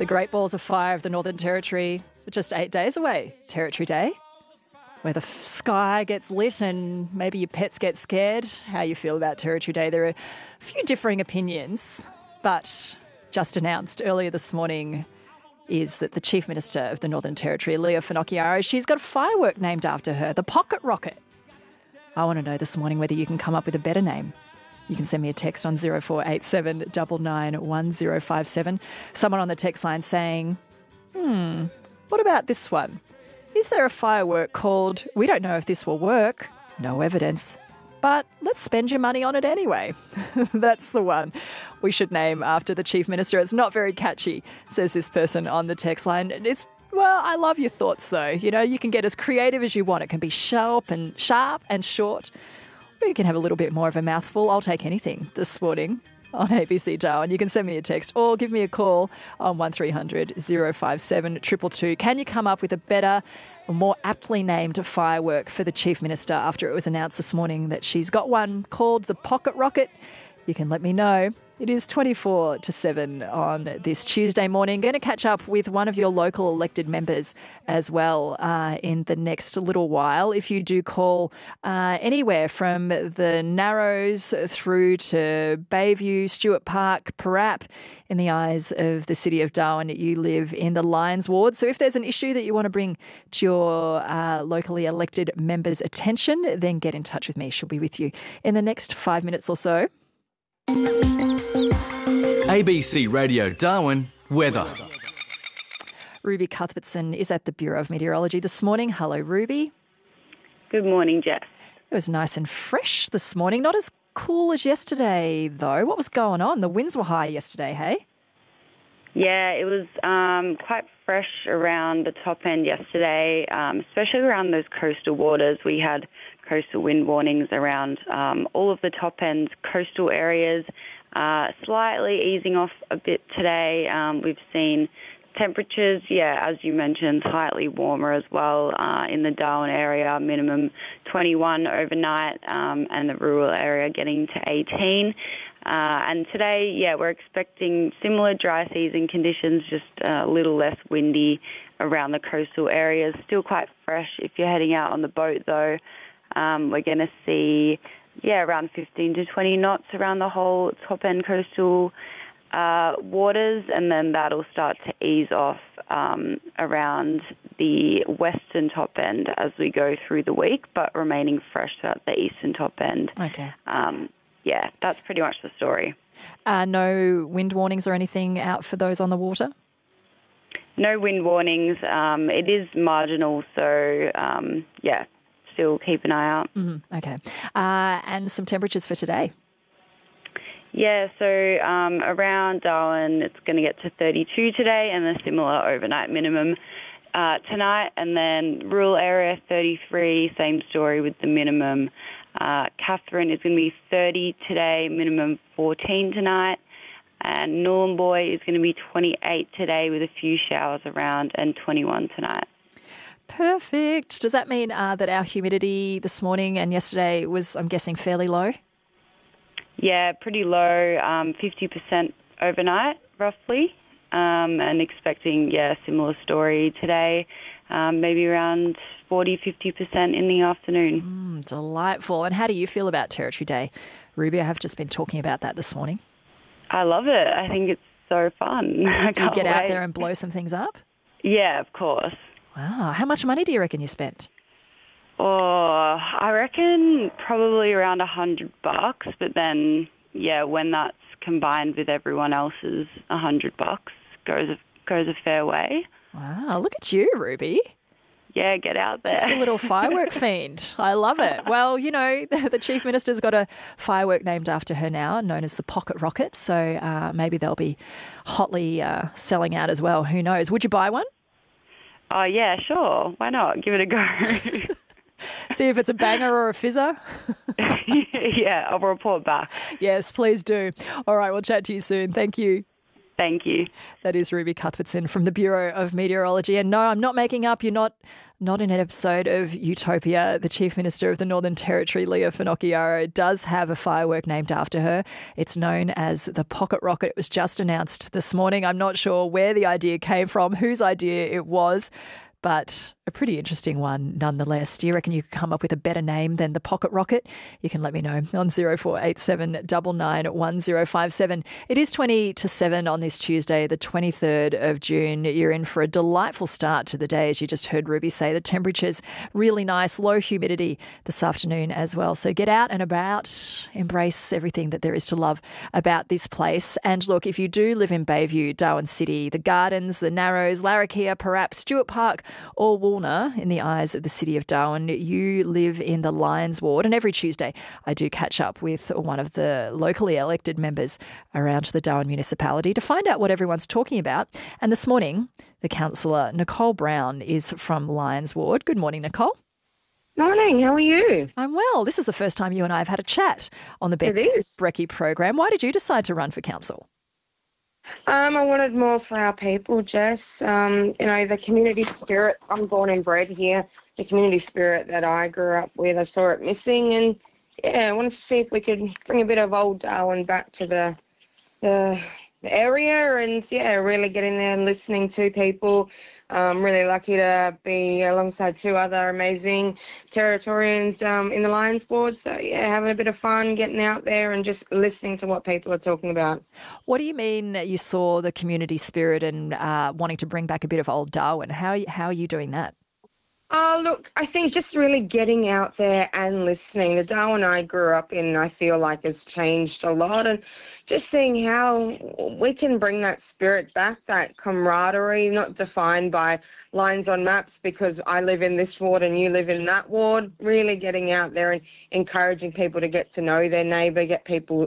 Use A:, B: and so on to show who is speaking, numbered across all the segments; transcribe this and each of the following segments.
A: The Great Balls of Fire of the Northern Territory are just 8 days away. Territory Day, where the sky gets lit and maybe your pets get scared. How you feel about Territory Day? There are a few differing opinions, but just announced earlier this morning is that the Chief Minister of the Northern Territory, Leah Finocchiaro, she's got a firework named after her, the Pocket Rocket. I want to know this morning whether you can come up with a better name. You can send me a text on 0487 991057. Someone on the text line saying, what about this one? Is there a firework called, we don't know if this will work, no evidence, but let's spend your money on it anyway? That's the one we should name after the Chief Minister. It's not very catchy, says this person on the text line. Well, I love your thoughts though. You know, you can get as creative as you want. It can be sharp and short. Or you can have a little bit more of a mouthful. I'll take anything this morning on ABC Darwin. You can send me a text or give me a call on 1300 057 222. Can you come up with a better, more aptly named firework for the Chief Minister after it was announced this morning that she's got one called the Pocket Rocket? You can let me know. It is 24 to 7 on this Tuesday morning. Going to catch up with one of your local elected members as well in the next little while. If you do call anywhere from the Narrows through to Bayview, Stewart Park, Parap, in the eyes of the City of Darwin, you live in the Lions Ward. So if there's an issue that you want to bring to your locally elected member's attention, then get in touch with me. She'll be with you in the next 5 minutes or so.
B: ABC Radio Darwin weather.
A: Ruby Cuthbertson is at the Bureau of Meteorology this morning. Hello, Ruby.
C: Good morning, Jess.
A: It was nice and fresh this morning. Not as cool as yesterday, though. What was going on? The winds were high yesterday, hey?
C: Yeah, it was quite fresh around the top end yesterday, especially around those coastal waters. We had coastal wind warnings around all of the top end coastal areas, slightly easing off a bit today. We've seen temperatures, as you mentioned, slightly warmer as well in the Darwin area, minimum 21 overnight, and the rural area getting to 18. And today, we're expecting similar dry season conditions, just a little less windy around the coastal areas. Still quite fresh if you're heading out on the boat, though. We're going to see, around 15 to 20 knots around the whole top-end coastal waters, and then that'll start to ease off around the western top end as we go through the week, but remaining fresh throughout the eastern top end.
A: Okay.
C: That's pretty much the story.
A: No wind warnings or anything out for those on the water?
C: No wind warnings. It is marginal, so, still keep an eye out.
A: Mm-hmm. Okay. And some temperatures for today?
C: Yeah, so around Darwin, it's going to get to 32 today and a similar overnight minimum tonight. And then rural area, 33, same story with the minimum. Katherine is going to be 30 today, minimum 14 tonight. And Nhulunbuy is going to be 28 today with a few showers around, and 21 tonight.
A: Perfect. Does that mean that our humidity this morning and yesterday was, I'm guessing, fairly low?
C: Yeah, pretty low, 50% overnight, roughly, and expecting, similar story today, maybe around 40-50% in the afternoon.
A: Delightful. And how do you feel about Territory Day? Ruby, I have just been talking about that this morning.
C: I love it. I think it's so fun.
A: Do you get out there and blow some things up?
C: Yeah, of course.
A: Wow. How much money do you reckon you spent?
C: Oh, I reckon probably around $100, but then, when that's combined with everyone else's $100, goes a fair way.
A: Wow, look at you, Ruby.
C: Yeah, get out there.
A: Just a little firework fiend. I love it. Well, you know, the Chief Minister's got a firework named after her now, known as the Pocket Rocket, so maybe they'll be hotly selling out as well. Who knows? Would you buy one?
C: Oh, yeah, sure. Why not? Give it a go.
A: See if it's a banger or a fizzer.
C: Yeah, I'll report back.
A: Yes, please do. All right, we'll chat to you soon. Thank you.
C: Thank you.
A: That is Ruby Cuthbertson from the Bureau of Meteorology. And no, I'm not making up. You're not in an episode of Utopia. The Chief Minister of the Northern Territory, Leah Finocchiaro, does have a firework named after her. It's known as the Pocket Rocket. It was just announced this morning. I'm not sure where the idea came from, whose idea it was, but a pretty interesting one nonetheless. Do you reckon you could come up with a better name than the Pocket Rocket? You can let me know on 0487 99 1057. It is 20 to 7 on this Tuesday, the 23rd of June. You're in for a delightful start to the day, as you just heard Ruby say. The temperature's really nice, low humidity this afternoon as well. So get out and about, embrace everything that there is to love about this place. And look, if you do live in Bayview, Darwin City, the Gardens, the Narrows, Larrakia, Parap, Stewart Park, or Woolner, in the eyes of the City of Darwin, you live in the Lions Ward. And every Tuesday, I do catch up with one of the locally elected members around the Darwin municipality to find out what everyone's talking about. And this morning, the councillor, Nicole Brown, is from Lions Ward. Good morning, Nicole.
D: Morning, how are you?
A: I'm well. This is the first time you and I have had a chat on the Brekkie program. Why did you decide to run for council?
D: I wanted more for our people, Jess. The community spirit, I'm born and bred here, the community spirit that I grew up with, I saw it missing, and I wanted to see if we could bring a bit of old Darwin back to the area and, really get in there and listening to people. I'm really lucky to be alongside two other amazing Territorians in the Lions Board. So, having a bit of fun, getting out there and just listening to what people are talking about.
A: What do you mean you saw the community spirit and wanting to bring back a bit of old Darwin? How are you doing that?
D: Look, I think just really getting out there and listening. The Darwin I grew up in, I feel like, has changed a lot, and just seeing how we can bring that spirit back, that camaraderie, not defined by lines on maps because I live in this ward and you live in that ward, really getting out there and encouraging people to get to know their neighbour, get people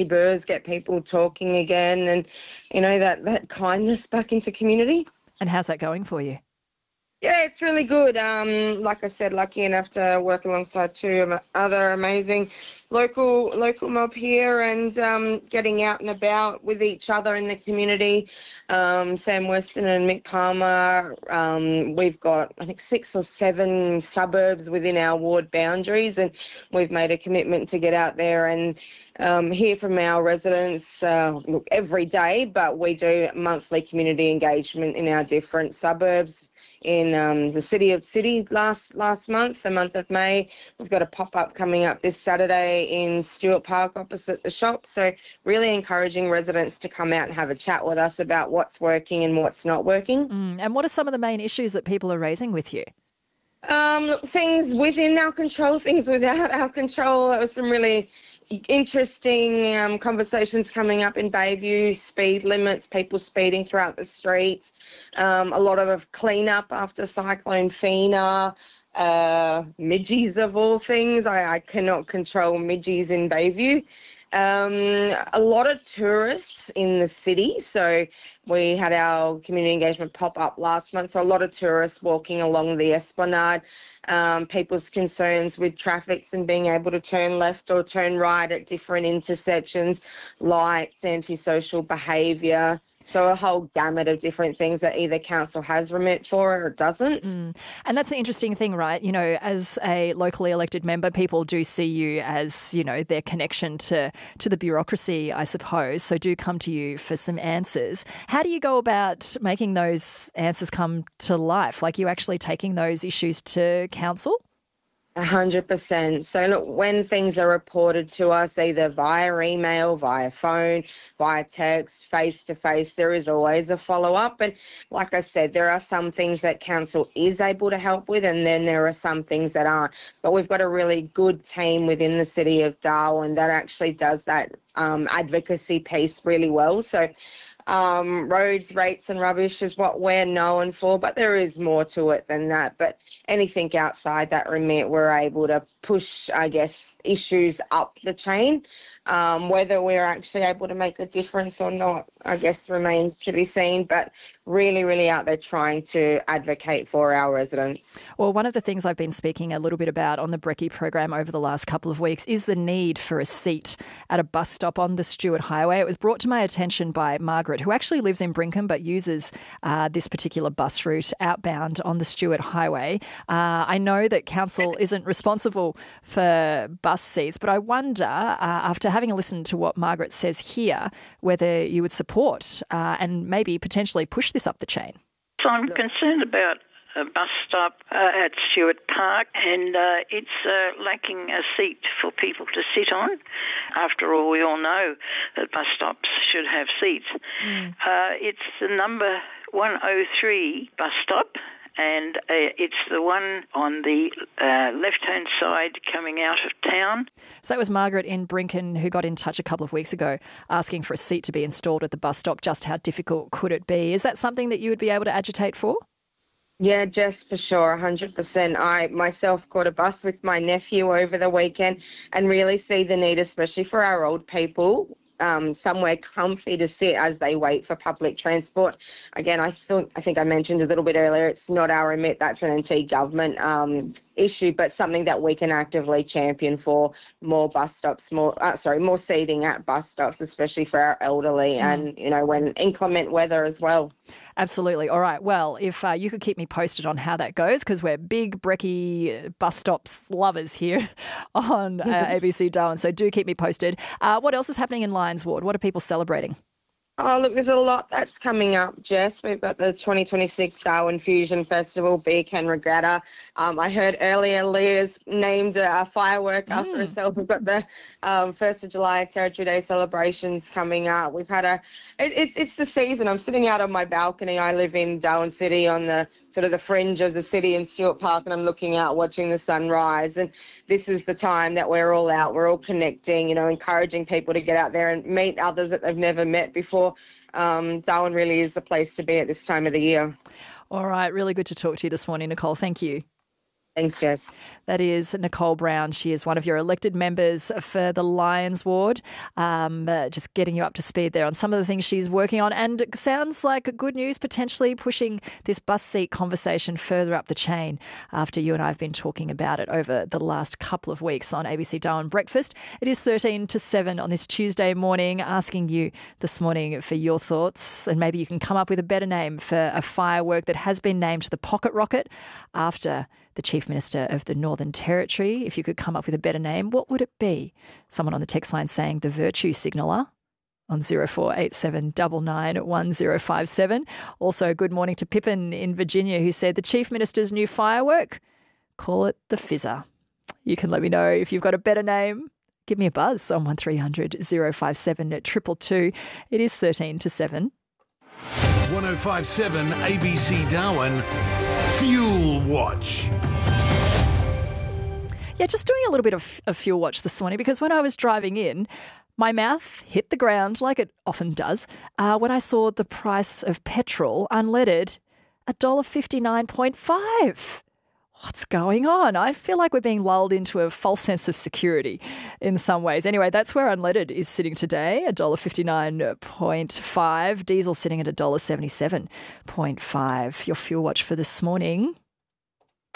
D: talking again, and, that kindness back into community.
A: And how's that going for you?
D: Yeah, it's really good. Like I said, lucky enough to work alongside two other amazing local mob here, and getting out and about with each other in the community. Sam Weston and Mick Palmer. We've got, I think, 6 or 7 suburbs within our ward boundaries, and we've made a commitment to get out there and hear from our residents, every day, but we do monthly community engagement in our different suburbs. In the City of City last month, the month of May. We've got a pop-up coming up this Saturday in Stewart Park opposite the shop. So really encouraging residents to come out and have a chat with us about what's working and what's not working.
A: And what are some of the main issues that people are raising with you?
D: Things within our control, things without our control. There was some really interesting conversations coming up in Bayview, speed limits, people speeding throughout the streets, a lot of clean-up after Cyclone Fina, midgies of all things. I cannot control midgies in Bayview. A lot of tourists in the city. So we had our community engagement pop up last month. So a lot of tourists walking along the Esplanade. People's concerns with traffics and being able to turn left or turn right at different intersections, lights, antisocial behaviour. So a whole gamut of different things that either council has remit for or doesn't.
A: And that's an interesting thing, right? As a locally elected member, people do see you as, their connection to the bureaucracy, I suppose. So do come to you for some answers. How do you go about making those answers come to life? Like, you actually taking those issues to council?
D: 100%. So look, when things are reported to us, either via email, via phone, via text, face-to-face, there is always a follow-up. And like I said, there are some things that council is able to help with, and then there are some things that aren't. But we've got a really good team within the City of Darwin that actually does that advocacy piece really well. So roads, rates and rubbish is what we're known for, but there is more to it than that. But anything outside that remit, we're able to push, I guess, issues up the chain. Whether we're actually able to make a difference or not, I guess remains to be seen, but really, really out there trying to advocate for our residents.
A: Well, one of the things I've been speaking a little bit about on the Brekkie program over the last couple of weeks is the need for a seat at a bus stop on the Stuart Highway. It was brought to my attention by Margaret, who actually lives in Brinkham but uses this particular bus route outbound on the Stuart Highway. I know that council isn't responsible for bus seats, but I wonder, after having a listen to what Margaret says here, whether you would support and maybe potentially push this up the chain.
E: So I'm concerned about a bus stop at Stuart Park, and it's lacking a seat for people to sit on. After all, we all know that bus stops should have seats. It's the number 103 bus stop, and it's the one on the left-hand side coming out of town.
A: So that was Margaret in Brinkham, who got in touch a couple of weeks ago asking for a seat to be installed at the bus stop. Just how difficult could it be? Is that something that you would be able to agitate for?
D: Yeah, Jess, for sure, 100%. I myself caught a bus with my nephew over the weekend and really see the need, especially for our old people, somewhere comfy to sit as they wait for public transport. Again, I think I mentioned a little bit earlier, it's not our remit, that's an NT government issue, but something that we can actively champion for more bus stops, more seating at bus stops, especially for our elderly and, when inclement weather as well.
A: Absolutely. All right. Well, if you could keep me posted on how that goes, because we're big Brekkie bus stops lovers here on ABC Darwin. So do keep me posted. What else is happening in Lions Ward? What are people celebrating?
D: Oh, look, there's a lot that's coming up, Jess. We've got the 2026 Darwin Fusion Festival, Beer Can Regatta. I heard earlier Leah's named a firework after herself. We've got the 1st of July Territory Day celebrations coming up. We've had it's the season. I'm sitting out on my balcony. I live in Darwin City on the sort of the fringe of the city in Stuart Park, and I'm looking out watching the sunrise. And this is the time that we're all out, we're all connecting, encouraging people to get out there and meet others that they've never met before. Darwin really is the place to be at this time of the year.
A: All right. Really good to talk to you this morning, Nicole. Thank you.
D: Thanks, Jess.
A: That is Nicole Brown. She is one of your elected members for the Lions Ward. Just getting you up to speed there on some of the things she's working on. And it sounds like good news, potentially pushing this bus seat conversation further up the chain after you and I have been talking about it over the last couple of weeks on ABC Darwin Breakfast. It is 13 to 7 on this Tuesday morning, asking you this morning for your thoughts. And maybe you can come up with a better name for a firework that has been named the Pocket Rocket after the Chief Minister of the Northern Territory. If you could come up with a better name, what would it be? Someone on the text line saying the Virtue Signaller on 0487 99 1057. Also, good morning to Pippin in Virginia, who said the Chief Minister's new firework, call it the Fizzer. You can let me know if you've got a better name. Give me a buzz on 1300 057 222. It is 13 to 7.
F: 1057 ABC Darwin Fuel Watch.
A: Yeah, just doing a little bit of a fuel watch this morning, because when I was driving in, my mouth hit the ground like it often does when I saw the price of petrol unleaded $1.59.5. What's going on? I feel like we're being lulled into a false sense of security in some ways. Anyway, that's where unleaded is sitting today, $1.59.5. Diesel sitting at $1.77.5. Your fuel watch for this morning.